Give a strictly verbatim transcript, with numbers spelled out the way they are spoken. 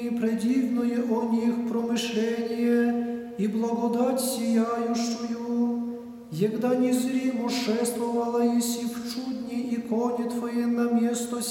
и предивное о них промышление и благодать сияющую, егда незримо шествовала еси в чудни иконе Твоей на место